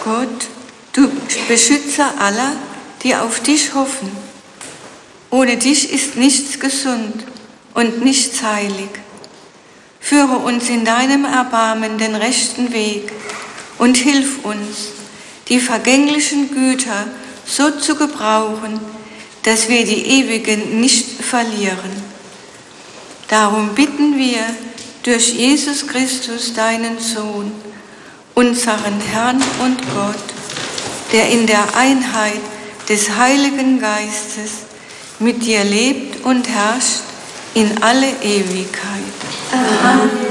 Gott, du Beschützer aller, die auf dich hoffen. Ohne dich ist nichts gesund und nichts heilig. Führe uns in deinem Erbarmen den rechten Weg und hilf uns, die vergänglichen Güter so zu gebrauchen, dass wir die ewigen nicht verlieren. Darum bitten wir durch Jesus Christus, deinen Sohn, unseren Herrn und Gott, der in der Einheit des Heiligen Geistes mit dir lebt und herrscht in alle Ewigkeit. Amen.